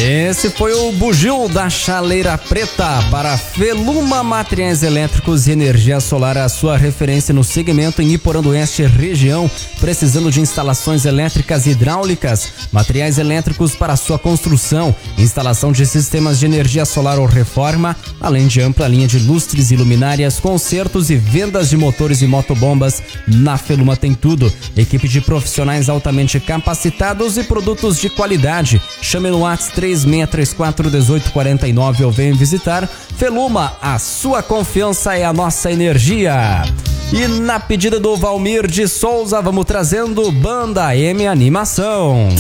Esse foi o bugio da Chaleira Preta para Feluma Materiais Elétricos e Energia Solar, a sua referência no segmento em Iporã do Oeste região, precisando de instalações elétricas e hidráulicas, materiais elétricos para sua construção, instalação de sistemas de energia solar ou reforma, além de ampla linha de lustres e luminárias, consertos e vendas de motores e motobombas. Na Feluma tem tudo, equipe de profissionais altamente capacitados e produtos de qualidade. Chame no WhatsApp 3634-1849 ou venha visitar. Feluma, a sua confiança é a nossa energia. E na pedida do Valmir de Souza, vamos trazendo Banda M Animação.